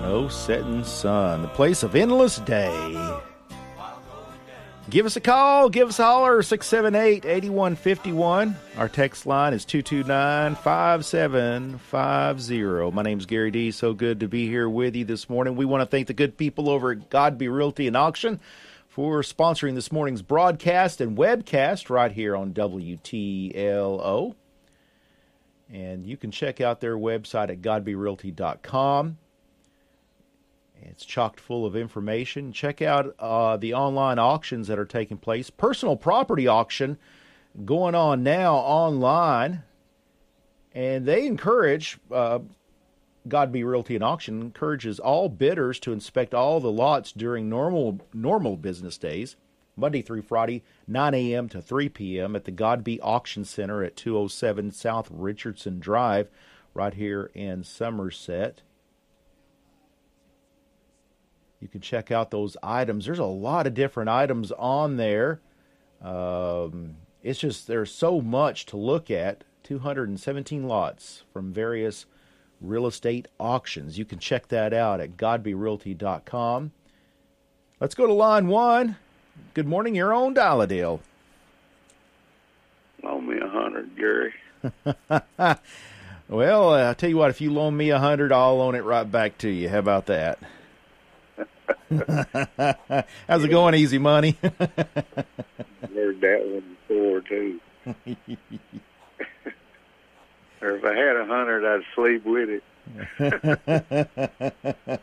No setting sun, the place of endless day. Give us a call, give us a holler, 678-8151. Our text line is 229-5750. My name's Gary D. So good to be here with you this morning. We want to thank the good people over at Godby Realty and Auction for sponsoring this morning's broadcast and webcast right here on WTLO. And you can check out their website at godbyrealty.com. It's chocked full of information. Check out the online auctions that are taking place. Personal property auction going on now online. And they encourage, Godby Realty and Auction encourages all bidders to inspect all the lots during normal business days, Monday through Friday, 9 a.m. to 3 p.m. at the Godby Auction Center at 207 South Richardson Drive, right here in Somerset. You can check out those items. There's a lot of different items on there. It's just there's so much to look at. 217 lots from various real estate auctions. You can check that out at godbyrealty.com. Let's go to line one. Good morning. You're on Dial-A-Dale. Loan me 100, Gary. Well, I'll tell you what. If you loan me 100, I'll loan it right back to you. How about that? How's it going, Easy Money? Heard that one before, too. Or if I had 100, I'd sleep with it.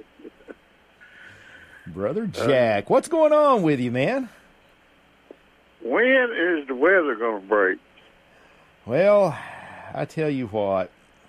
Brother Jack, what's going on with you, man? When is the weather going to break? Well, I tell you what.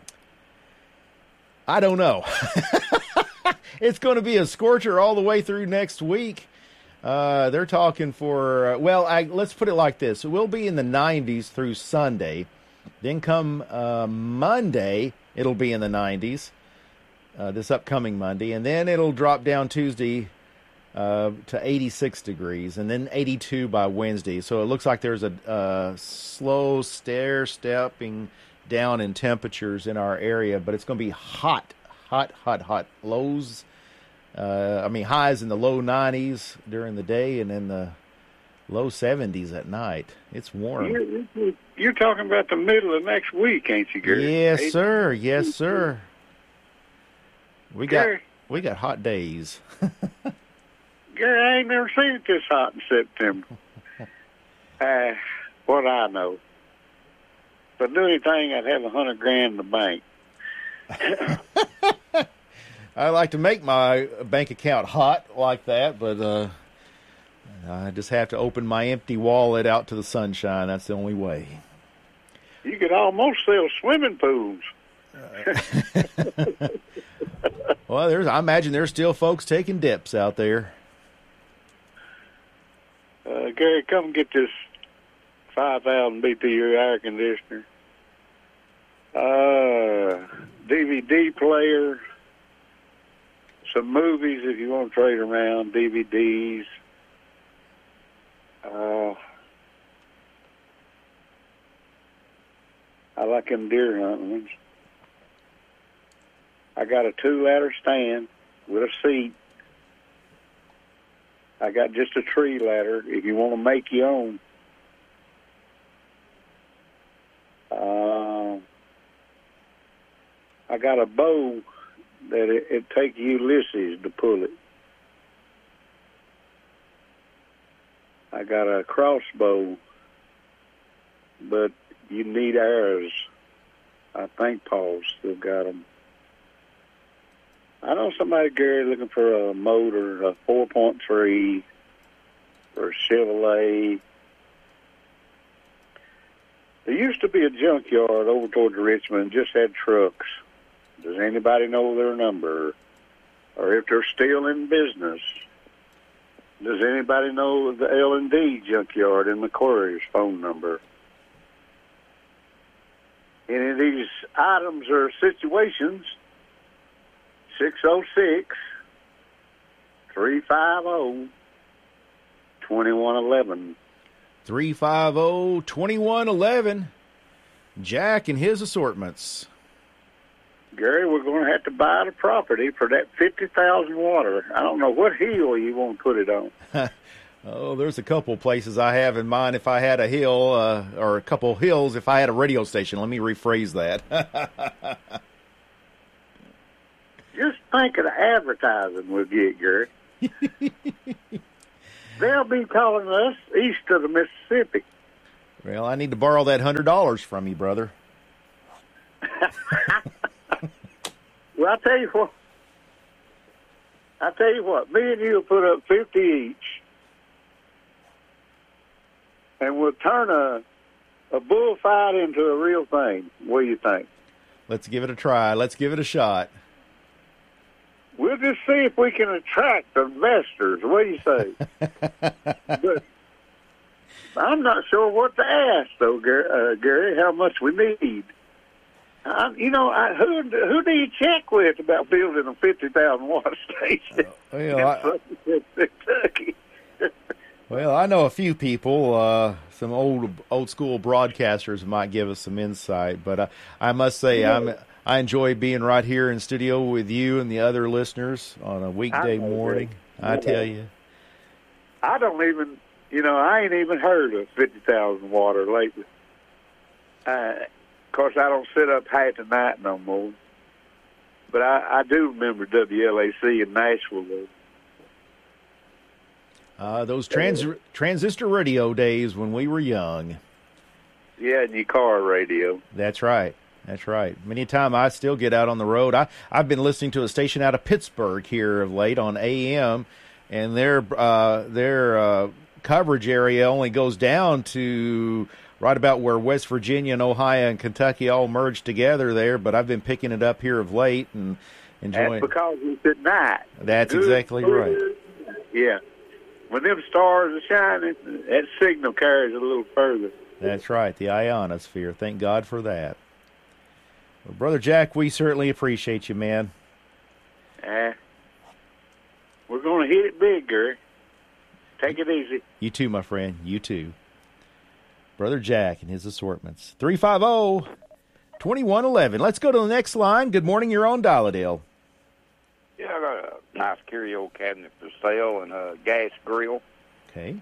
I don't know. It's going to be a scorcher all the way through next week. They're talking for, let's put it like this. It will be in the 90s through Sunday. Then come Monday, it'll be in the 90s, this upcoming Monday. And then it'll drop down Tuesday to 86 degrees, and then 82 by Wednesday. So it looks like there's a slow stepping down in temperatures in our area, but it's going to be hot. Lows, highs in the low 90s during the day and in the low 70s at night. It's warm. You're talking about the middle of next week, ain't you, Gary? Yes, sir. Yes, sir. We got hot days. Gary, I ain't never seen it this hot in September. What I know. If I do anything, I'd have $100,000 in the bank. I like to make my bank account hot like that, but I just have to open my empty wallet out to the sunshine. That's the only way. You could almost sell swimming pools. Well, I imagine there's still folks taking dips out there. Gary, come get this 5,000 BTU air conditioner. DVD player. Some movies if you want to trade around, DVDs. I like them deer hunting ones. I got a 2-ladder stand with a seat. I got just a tree ladder if you want to make your own. I got a bow that it take Ulysses to pull it. I got a crossbow, but you need arrows. I think Paul's still got them. I know somebody, Gary, looking for a motor, a 4.3 for a Chevrolet. There used to be a junkyard over toward Richmond, just had trucks. Does anybody know their number? Or if they're still in business? Does anybody know the L&D junkyard in McQuarrie's phone number? Any of these items or situations, 606-350-2111. 350-2111. Jack and his assortments. Gary, we're going to have to buy the property for that 50,000 water. I don't know what hill you want to put it on. Oh, there's a couple places I have in mind if I had a hill, or a couple hills if I had a radio station. Let me rephrase that. Just think of the advertising we'll get, Gary. They'll be calling us east of the Mississippi. Well, I need to borrow that $100 from you, brother. Well, I tell you what. Me and you will put up 50 each, and we'll turn a bullfight into a real thing. What do you think? Let's give it a try. Let's give it a shot. We'll just see if we can attract investors. What do you say? But I'm not sure what to ask, though, Gary, how much we need. Who do you check with about building a 50,000 watt station in Kentucky? Well, I know a few people, some old school broadcasters might give us some insight, but I must say I enjoy being right here in studio with you and the other listeners on a weekday morning. I tell you, I don't even, I ain't even heard of 50,000 water lately. Of course, I don't sit up half the night no more. But I do remember WLAC in Nashville. Those transistor radio days when we were young. Yeah, and your car radio. That's right. That's right. Many times I still get out on the road. I've been listening to a station out of Pittsburgh here of late on AM, and their coverage area only goes down to right about where West Virginia and Ohio and Kentucky all merge together there. But I've been picking it up here of late and enjoying. That's because it's at night. That's exactly right. Yeah. When them stars are shining, that signal carries a little further. That's right, the ionosphere. Thank God for that. Well, Brother Jack, we certainly appreciate you, man. We're going to hit it big, Gary. Take it easy. You too, my friend. You too. Brother Jack and his assortments. 350-2111. Let's go to the next line. Good morning. You're on Dial-A-Dale. Yeah, I got a nice curio cabinet for sale and a gas grill. Okay.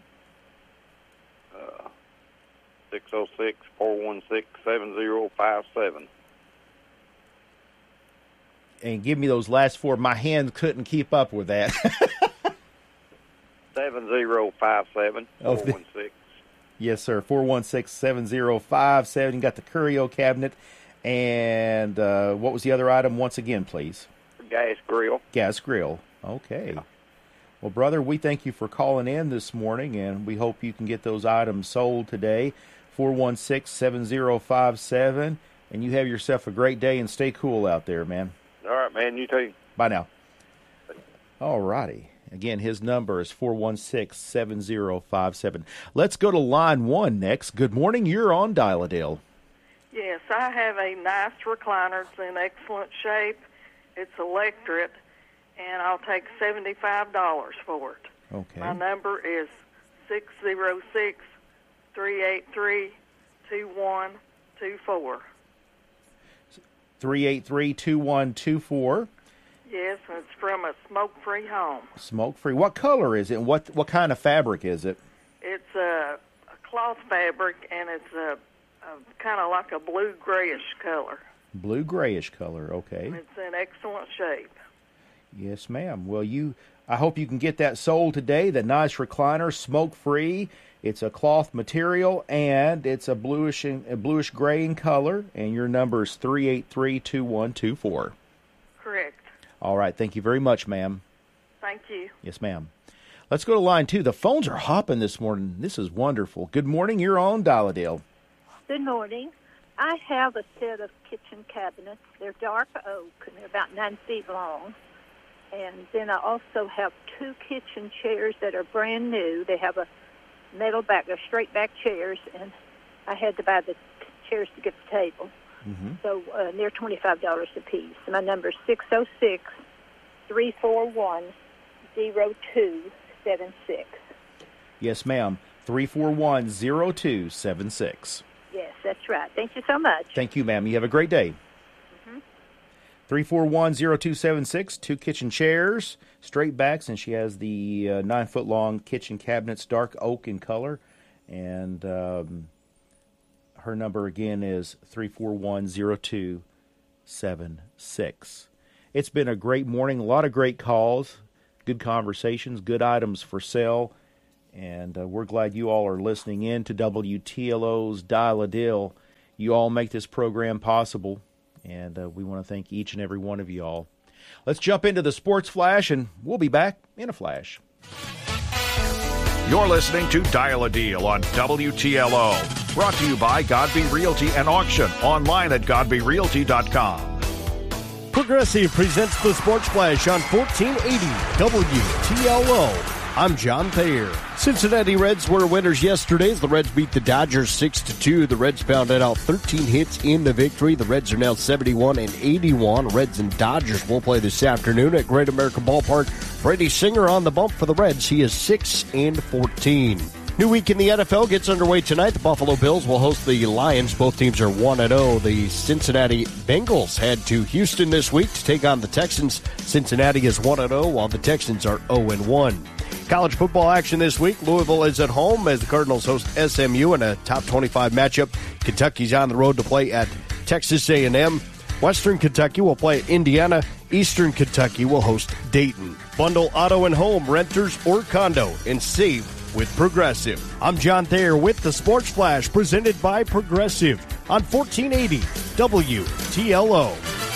606-416-7057. And give me those last four. My hand couldn't keep up with that. 7057. 416. Yes, sir. 416-7057. You got the curio cabinet. And what was the other item once again, please? Gas grill. Gas grill. Okay. Yeah. Well, brother, we thank you for calling in this morning, and we hope you can get those items sold today. 416-7057. And you have yourself a great day and stay cool out there, man. All right, man. You too. Bye now. All righty. Again, his number is 416-7057. Let's go to line one next. Good morning. You're on Dial-A-Dale. Yes, I have a nice recliner. It's in excellent shape. It's electric, and I'll take $75 for it. Okay. My number is 606-383-2124. 383-2124. Yes, and it's from a smoke-free home. Smoke-free. What color is it? And what kind of fabric is it? It's a cloth fabric, and it's a kind of like a blue-grayish color. Blue-grayish color, okay. And it's in excellent shape. Yes, ma'am. Well, I hope you can get that sold today. The nice recliner, smoke-free. It's a cloth material, and it's a bluish gray in color, and your number is 383-2124. Correct. All right. Thank you very much, ma'am. Thank you. Yes, ma'am. Let's go to line two. The phones are hopping this morning. This is wonderful. Good morning. You're on Dial-A-Dale. Good morning. I have a set of kitchen cabinets. They're dark oak, and they're about 9 feet long. And then I also have 2 kitchen chairs that are brand new. They have a metal back, they're straight back chairs, and I had to buy the chairs to get the table. Mm-hmm. So they're $25 a piece. My number is 606-341-0276. Yes, ma'am. 341-0276. Yes, that's right. Thank you so much. Thank you, ma'am. You have a great day. 341-0276, 2 kitchen chairs, straight backs, and she has the 9-foot-long kitchen cabinets, dark oak in color. And her number again is 341-0276. It's been a great morning, a lot of great calls, good conversations, good items for sale. And we're glad you all are listening in to WTLO's Dial-A-Deal. You all make this program possible. And we want to thank each and every one of you all. Let's jump into the Sports Flash, and we'll be back in a flash. You're listening to Dial-A-Deal on WTLO. Brought to you by Godby Realty and Auction. Online at godbyrealty.com. Progressive presents the Sports Flash on 1480 WTLO. I'm John Thayer. Cincinnati Reds were winners yesterday as the Reds beat the Dodgers 6-2. The Reds pounded out 13 hits in the victory. The Reds are now 71-81. Reds and Dodgers will play this afternoon at Great American Ballpark. Brady Singer on the bump for the Reds. He is 6-14. New week in the NFL gets underway tonight. The Buffalo Bills will host the Lions. Both teams are 1-0. The Cincinnati Bengals head to Houston this week to take on the Texans. Cincinnati is 1-0 while the Texans are 0-1. College football action this week. Louisville is at home as the Cardinals host SMU in a top 25 matchup. Kentucky's on the road to play at Texas A&M. Western Kentucky will play at Indiana. Eastern Kentucky will host Dayton. Bundle auto and home, renters or condo, and save with Progressive. I'm John Thayer with the Sports Flash presented by Progressive on 1480 WTLO.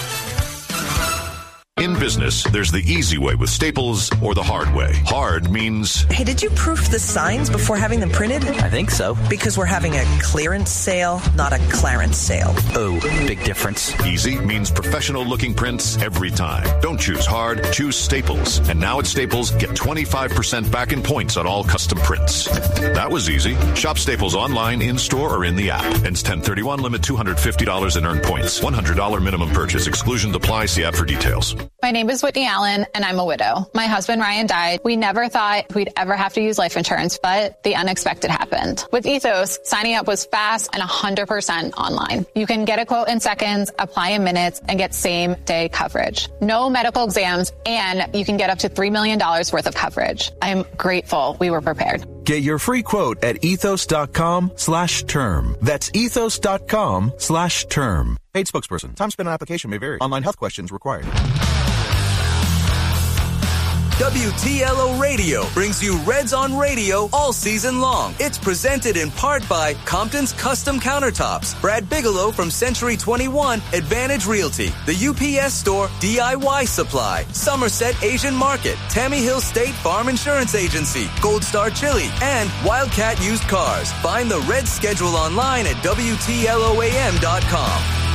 In business, there's the easy way with Staples or the hard way. Hard means... Hey, did you proof the signs before having them printed? I think so. Because we're having a clearance sale, not a Clarence sale. Oh, big difference. Easy means professional-looking prints every time. Don't choose hard, choose Staples. And now at Staples, get 25% back in points on all custom prints. That was easy. Shop Staples online, in-store, or in the app. Ends 10/31, limit $250 in earned points. $100 minimum purchase. Exclusions apply. See app for details. My name is Whitney Allen, and I'm a widow. My husband, Ryan, died. We never thought we'd ever have to use life insurance, but the unexpected happened. With Ethos, signing up was fast and 100% online. You can get a quote in seconds, apply in minutes, and get same-day coverage. No medical exams, and you can get up to $3 million worth of coverage. I'm grateful we were prepared. Get your free quote at ethos.com/term. That's ethos.com/term. Paid spokesperson. Time spent on application may vary. Online health questions required. WTLO Radio brings you Reds on Radio all season long. It's presented in part by Compton's Custom Countertops, Brad Bigelow from Century 21, Advantage Realty, the UPS Store, DIY Supply, Somerset Asian Market, Tammy Hill State Farm Insurance Agency, Gold Star Chili, and Wildcat Used Cars. Find the Reds schedule online at WTLOAM.com.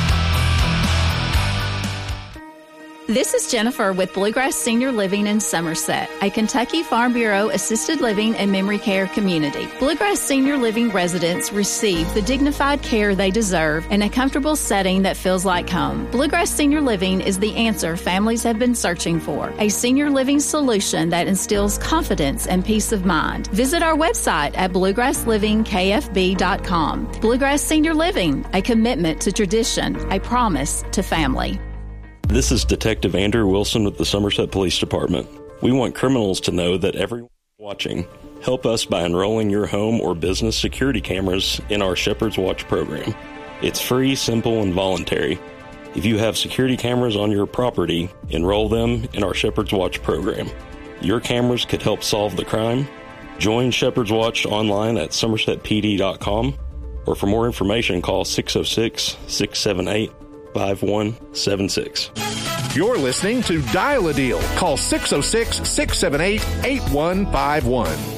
This is Jennifer with Bluegrass Senior Living in Somerset, a Kentucky Farm Bureau assisted living and memory care community. Bluegrass Senior Living residents receive the dignified care they deserve in a comfortable setting that feels like home. Bluegrass Senior Living is the answer families have been searching for, a senior living solution that instills confidence and peace of mind. Visit our website at bluegrasslivingkfb.com. Bluegrass Senior Living, a commitment to tradition, a promise to family. This is Detective Andrew Wilson with the Somerset Police Department. We want criminals to know that everyone watching. Help us by enrolling your home or business security cameras in our Shepherd's Watch program. It's free, simple, and voluntary. If you have security cameras on your property, enroll them in our Shepherd's Watch program. Your cameras could help solve the crime. Join Shepherd's Watch online at somersetpd.com, or for more information, call 606-678-5176. You're listening to Dial-A-Deal. Call 606-678-8151.